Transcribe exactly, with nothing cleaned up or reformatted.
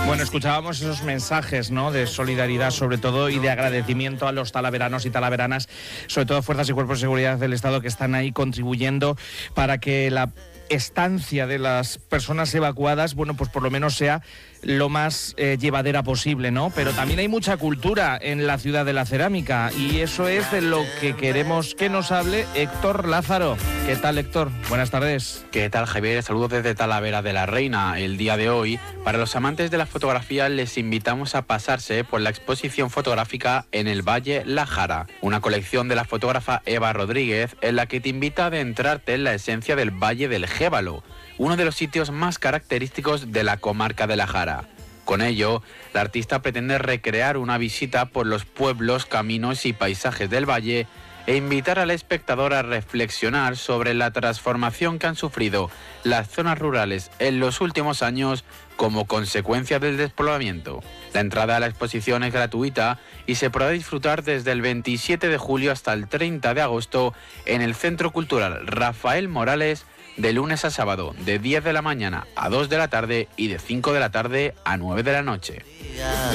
Bueno, escuchábamos esos mensajes, ¿no?, de solidaridad sobre todo y de agradecimiento a los talaveranos y talaveranas, sobre todo fuerzas y cuerpos de seguridad del Estado que están ahí contribuyendo para que la estancia de las personas evacuadas, bueno, pues por lo menos sea lo más eh, llevadera posible, ¿no? Pero también hay mucha cultura en la ciudad de la cerámica y eso es de lo que queremos que nos hable Héctor Lázaro. ¿Qué tal, Héctor? Buenas tardes. ¿Qué tal, Javier? Saludos desde Talavera de la Reina. El día de hoy, para los amantes de la fotografía, les invitamos a pasarse por la exposición fotográfica en el Valle La Jara, una colección de la fotógrafa Eva Rodríguez en la que te invita a adentrarte en la esencia del Valle del Jévalo, uno de los sitios más característicos de la comarca de La Jara. Con ello, la artista pretende recrear una visita por los pueblos, caminos y paisajes del valle e invitar al espectador a reflexionar sobre la transformación que han sufrido las zonas rurales en los últimos años como consecuencia del despoblamiento. La entrada a la exposición es gratuita y se podrá disfrutar desde el veintisiete de julio hasta el treinta de agosto en el Centro Cultural Rafael Morales, de lunes a sábado, de diez de la mañana a dos de la tarde y de cinco de la tarde a nueve de la noche.